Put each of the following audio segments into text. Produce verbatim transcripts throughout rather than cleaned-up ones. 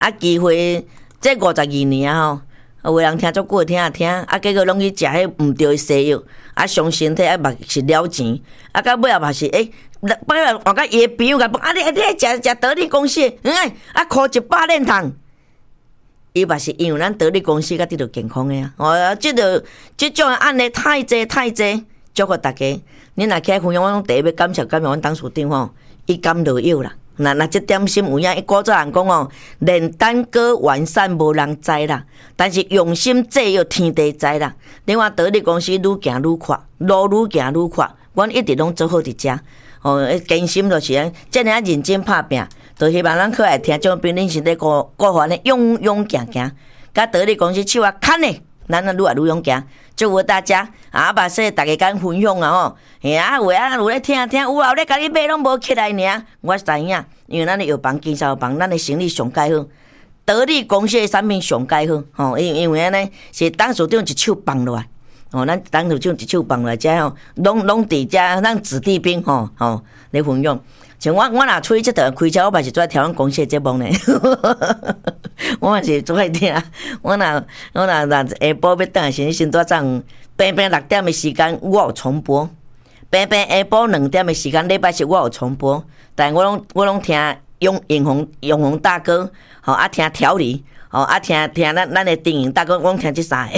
啊，机会这五十二年吼，有个人听足久听啊听，啊，结果拢去食迄毋对的西药，啊，伤身体啊，嘛是了钱，啊，到尾啊嘛是诶，摆来换甲伊朋友甲讲，啊，你你食食得力公司，嗯，啊，箍一百链糖。伊嘛是因为咱得力公司甲得到健康的啊，哦，即个即种案例太济太济，祝福大家。恁若起来分享，我拢第一要感谢感谢阮董事长吼，伊甘落药啦。那那即点心有影，伊古早人讲哦，炼丹阁完善无人知啦，但是用心制药天地知啦。另外得力公司愈行愈快，路愈行愈快，阮一直拢做好伫遮。哦，艰辛就是安，遮尔啊认真拍拼。就希望咱可爱听众朋友恁是咧过过环咧勇勇行行，甲得力公司手啊牵咧，咱啊愈来愈勇行。祝福大家啊！把说大家敢分享啊吼，嘿啊，有啊有咧听听，有啊咧甲你买拢无起来尔，我知影，因为咱的药房、经销药房，咱的生意上介好，得力公司的产品上介好，吼，因因为安尼是董事长一手放落来，哦，咱董事长一手放落来，遮吼，拢拢伫遮，咱子弟兵吼吼咧分享。像我我若出去即条开车，我嘛是做调咱公司的节目呢。我嘛是做爱听。我若我若若下晡要倒来先先做早上，平平六点的时间我有重播，平平下晡两点的时间礼拜四我有重播，但我拢我拢听永永红永红大哥，吼啊听调理，吼啊听听咱咱的电影大哥，我拢听即三个。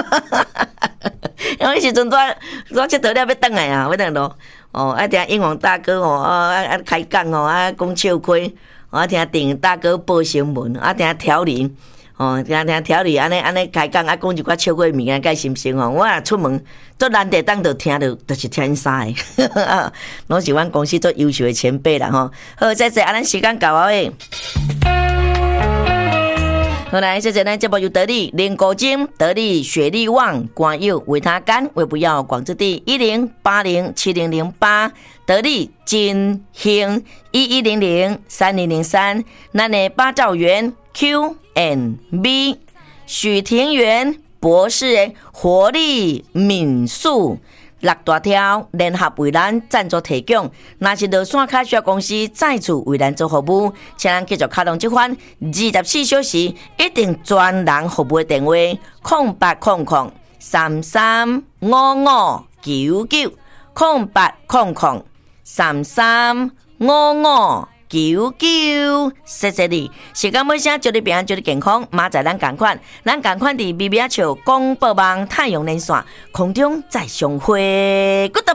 因为迄时阵我我佚佗了要倒来啊，要倒咯。哦，啊听英皇大哥哦，啊啊开讲哦，啊讲笑亏，啊听电影大哥报新闻，啊听调理，哦听听调理，安尼安尼开讲，啊讲一寡笑亏物件，该心情哦。我若出门，做难得当着听着，就是听因三个，拢是阮公司做优秀的前辈啦吼。好，再再，啊咱时间到啊喂。好来，谢谢咱节目由得力灵果精、得力雪力旺、广药维他甘、胃不药广之地一零八零七零零八，得力金兴一一零零三零零三，咱的八兆元 Q and B， 许庭元博士的活力民宿。六大条联合为咱赞助提供，若是落线卡需要公司再次为咱做服务，请咱继续卡动这款二十四小时一定专人服务的电话：空八空空三三五五九九，空八空空三三五五九九，谢谢你。时间尾声，祝你平安，祝你健康。明仔咱同款，咱同款伫微微笑广播网太阳连线空中再相会。Good。